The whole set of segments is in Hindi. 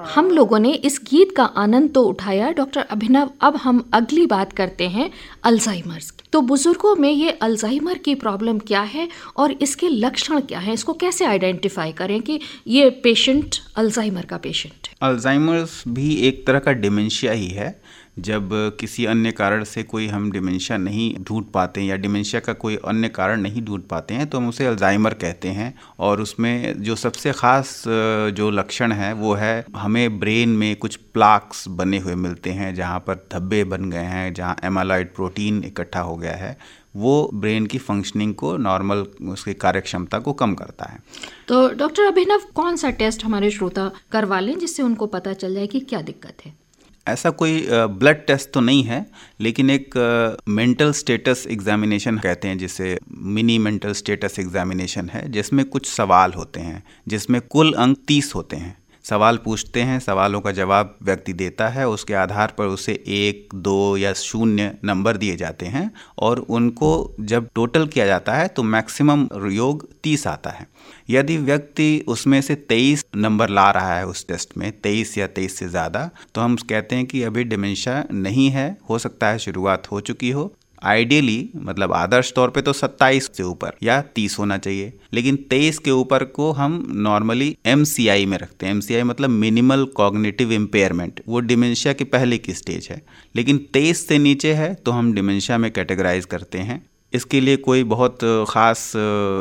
हम लोगों ने इस गीत का आनंद तो उठाया डॉक्टर अभिनव। अब हम अगली बात करते हैं अल्जाइमर्स की। तो बुजुर्गों में ये अल्जाइमर की प्रॉब्लम क्या है और इसके लक्षण क्या है, इसको कैसे आइडेंटिफाई करें कि ये पेशेंट अल्जाइमर का पेशेंट है? अल्जाइमर्स भी एक तरह का डिमेंशिया ही है। जब किसी अन्य कारण से कोई हम डिमेंशिया नहीं ढूंढ पाते हैं या डिमेंशिया का कोई अन्य कारण नहीं ढूंढ पाते हैं तो हम उसे अल्जाइमर कहते हैं। और उसमें जो सबसे ख़ास जो लक्षण है वो है हमें ब्रेन में कुछ प्लाक्स बने हुए मिलते हैं, जहाँ पर धब्बे बन गए हैं, जहाँ एमाइलॉइड प्रोटीन इकट्ठा हो गया है। वो ब्रेन की फंक्शनिंग को, नॉर्मल उसकी कार्यक्षमता को कम करता है। तो डॉक्टर अभिनव, कौन सा टेस्ट हमारे श्रोता करवा लें जिससे उनको पता चल जाए कि क्या दिक्कत है? ऐसा कोई ब्लड टेस्ट तो नहीं है, लेकिन एक मेंटल स्टेटस एग्जामिनेशन कहते हैं जिसे, मिनी मेंटल स्टेटस एग्जामिनेशन है, जिसमें कुछ सवाल होते हैं, जिसमें कुल अंक 30 होते हैं। सवाल पूछते हैं, सवालों का जवाब व्यक्ति देता है, उसके आधार पर उसे 1, 2 या 0 नंबर दिए जाते हैं और उनको जब टोटल किया जाता है तो मैक्सिमम योग 30 आता है। यदि व्यक्ति उसमें से 23 नंबर ला रहा है उस टेस्ट में, 23 या 23 से ज़्यादा, तो हम कहते हैं कि अभी डिमेंशिया नहीं है, हो सकता है शुरुआत हो चुकी हो। आइडियली, मतलब आदर्श तौर पे तो 27 से ऊपर या 30 होना चाहिए, लेकिन 23 के ऊपर को हम नॉर्मली MCI में रखते हैं। MCI मतलब मिनिमल कॉग्निटिव इम्पेयरमेंट, वो डिमेंशिया की पहले की स्टेज है। लेकिन 23 से नीचे है तो हम डिमेंशिया में कैटेगराइज करते हैं। इसके लिए कोई बहुत ख़ास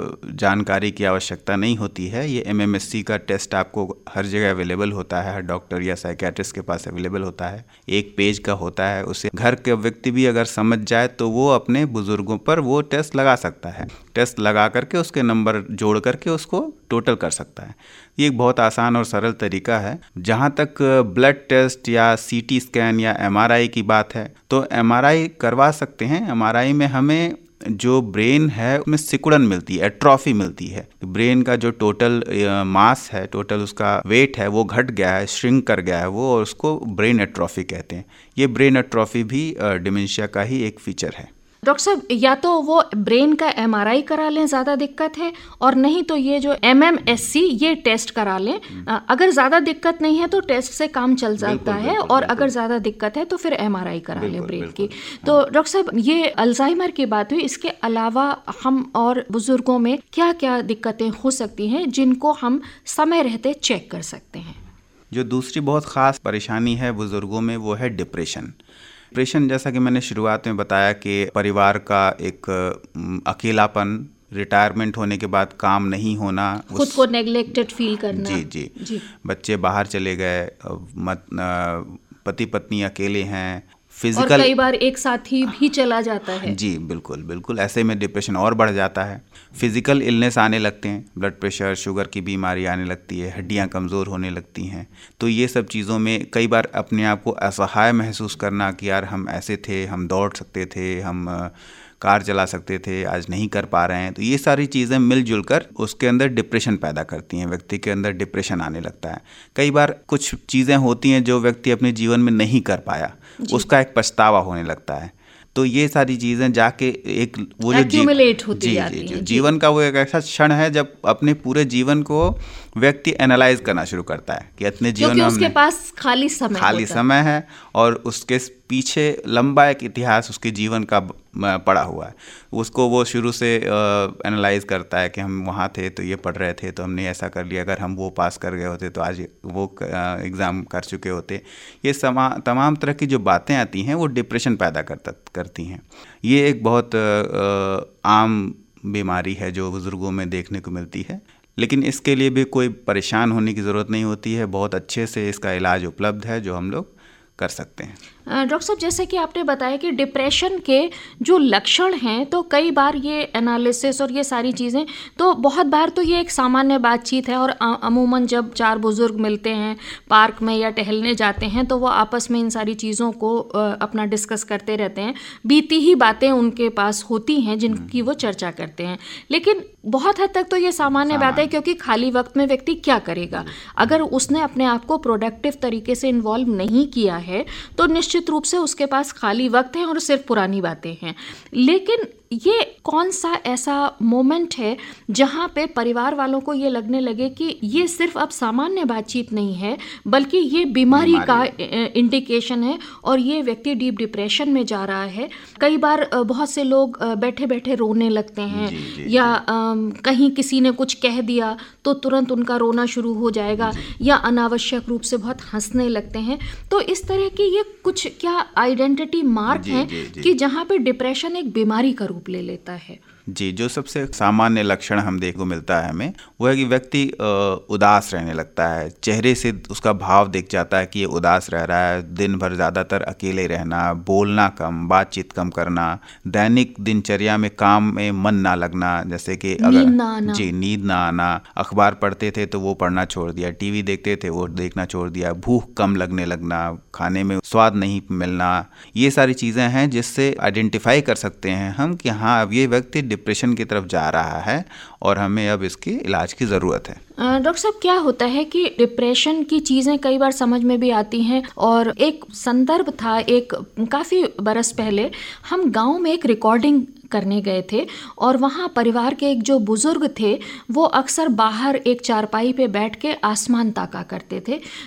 जानकारी की आवश्यकता नहीं होती है। ये MMSC का टेस्ट आपको हर जगह अवेलेबल होता है, हर डॉक्टर या साइकियाट्रिस्ट के पास अवेलेबल होता है। 1 पेज का होता है, उसे घर के व्यक्ति भी अगर समझ जाए तो वो अपने बुज़ुर्गों पर वो टेस्ट लगा सकता है। टेस्ट लगा करके उसके नंबर जोड़ करके उसको टोटल कर सकता है। ये एक बहुत आसान और सरल तरीका है। जहाँ तक ब्लड टेस्ट या CT स्कैन या MRI की बात है, तो MRI करवा सकते हैं। MRI में हमें जो ब्रेन है उसमें सिकुड़न मिलती है, एट्रॉफी मिलती है। ब्रेन का जो टोटल मास है, टोटल उसका वेट है, वो घट गया है, श्रिंक कर गया है वो, और उसको ब्रेन एट्रॉफी कहते हैं। ये ब्रेन एट्रॉफी भी डिमेंशिया का ही एक फीचर है। डॉक्टर साहब, या तो वो ब्रेन का MRI करा लें, ज़्यादा दिक्कत है, और नहीं तो ये जो MMSC ये टेस्ट करा लें। अगर ज़्यादा दिक्कत नहीं है तो टेस्ट से काम चल जाता है, और अगर ज़्यादा दिक्कत है तो फिर MRI करा लें ब्रेन की। तो डॉक्टर साहब, ये अल्जाइमर की बात हुई, इसके अलावा हम और बुजुर्गों में क्या क्या दिक्कतें हो सकती हैं जिनको हम समय रहते चेक कर सकते हैं? जो दूसरी बहुत ख़ास परेशानी है बुजुर्गों में वो है डिप्रेशन। डिप्रेशन, जैसा कि मैंने शुरुआत में बताया कि परिवार का एक अकेलापन, रिटायरमेंट होने के बाद काम नहीं होना, खुद को नेग्लेक्टेड फील करना। जी। बच्चे बाहर चले गए, पति पत्नी अकेले हैं, फिजिकल, और कई बार एक साथी भी चला जाता है। जी बिल्कुल। ऐसे में डिप्रेशन और बढ़ जाता है। फिजिकल इलनेस आने लगते हैं, ब्लड प्रेशर, शुगर की बीमारी आने लगती है, हड्डियां कमज़ोर होने लगती हैं। तो ये सब चीज़ों में कई बार अपने आप को असहाय महसूस करना कि यार हम ऐसे थे, हम दौड़ सकते थे, हम कार चला सकते थे, आज नहीं कर पा रहे हैं। तो ये सारी चीज़ें मिलजुल कर उसके अंदर डिप्रेशन पैदा करती हैं, व्यक्ति के अंदर डिप्रेशन आने लगता है। कई बार कुछ चीज़ें होती हैं जो व्यक्ति अपने जीवन में नहीं कर पाया, उसका एक पछतावा होने लगता है। तो ये सारी चीज़ें जाके एक वो जो एक्यूमुलेट होती जाती हैं। जीवन का वो एक ऐसा क्षण है जब अपने पूरे जीवन को व्यक्ति एनालाइज करना शुरू करता है कि अपने जीवन में उसके पास खाली समय है और उसके पीछे लंबा एक इतिहास उसके जीवन का पड़ा हुआ है। उसको वो शुरू से एनालाइज करता है कि हम वहाँ थे तो ये पढ़ रहे थे तो हमने ऐसा कर लिया, अगर हम वो पास कर गए होते तो आज वो एग्ज़ाम कर चुके होते। ये तमाम तरह की जो बातें आती हैं वो डिप्रेशन पैदा करती हैं। ये एक बहुत आम बीमारी है जो बुज़ुर्गों में देखने को मिलती है, लेकिन इसके लिए भी कोई परेशान होने की ज़रूरत नहीं होती है। बहुत अच्छे से इसका इलाज उपलब्ध है जो हम लोग कर सकते हैं। डॉक्टर साहब, जैसे कि आपने बताया कि डिप्रेशन के जो लक्षण हैं, तो कई बार ये एनालिसिस और ये सारी चीज़ें, तो बहुत बार तो ये एक सामान्य बातचीत है, और अमूमन जब 4 बुजुर्ग मिलते हैं पार्क में या टहलने जाते हैं तो वो आपस में इन सारी चीज़ों को अपना डिस्कस करते रहते हैं। बीती ही बातें उनके पास होती हैं जिनकी वो चर्चा करते हैं, लेकिन बहुत हद तक तो ये सामान्य बात है, क्योंकि खाली वक्त में व्यक्ति क्या करेगा? अगर उसने अपने आप को प्रोडक्टिव तरीके से इन्वॉल्व नहीं किया है तो निश्चित रूप से उसके पास खाली वक्त है और सिर्फ पुरानी बातें हैं। लेकिन ये कौन सा ऐसा मोमेंट है जहाँ पे परिवार वालों को ये लगने लगे कि ये सिर्फ अब सामान्य बातचीत नहीं है, बल्कि ये बीमारी का इंडिकेशन है और ये व्यक्ति डीप डिप्रेशन में जा रहा है? कई बार बहुत से लोग बैठे बैठे रोने लगते हैं, या कहीं किसी ने कुछ कह दिया तो तुरंत उनका रोना शुरू हो जाएगा, या अनावश्यक रूप से बहुत हंसने लगते हैं। तो इस तरह की ये कुछ क्या आइडेंटिटी मार्क हैं कि जहाँ पे डिप्रेशन एक बीमारी का रूप ले लेता है? जी, जो सबसे सामान्य लक्षण हम देखने को मिलता है हमें, वो है कि व्यक्ति उदास रहने लगता है। चेहरे से उसका भाव दिख जाता है कि ये उदास रह रहा है। दिन भर ज़्यादातर अकेले रहना, बोलना कम, बातचीत कम करना, दैनिक दिनचर्या में काम में मन ना लगना, जैसे कि नींद ना आना, अखबार पढ़ते थे तो वो पढ़ना छोड़ दिया, टीवी देखते थे वो देखना छोड़ दिया, भूख कम लगने लगना, खाने में स्वाद नहीं मिलना, ये सारी चीज़ें हैं जिससे आइडेंटिफाई कर सकते हैं हम कि हाँ, अब ये व्यक्ति डिप्रेशन की तरफ जा रहा है और हमें अब इसके इलाज की ज़रूरत है। डॉक्टर साहब, क्या होता है कि डिप्रेशन की चीज़ें कई बार समझ में भी आती हैं, और एक संदर्भ था, एक काफ़ी बरस पहले हम गांव में एक रिकॉर्डिंग करने गए थे और वहाँ परिवार के एक जो बुजुर्ग थे वो अक्सर बाहर एक चारपाई पे बैठ के आसमान ताका करते थे।